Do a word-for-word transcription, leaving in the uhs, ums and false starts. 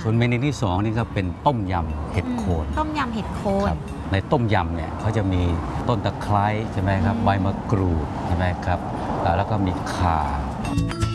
ส่วนเมนูที่สองนี่ก็เป็นต้มยำเห็ดโคนต้มยำเห็ดโคนในต้มยำเนี่ยเขาจะมีต้นตะไคร้ใช่ไหมครับใบมะกรูดใช่ไหมครับแล้วก็มีข่า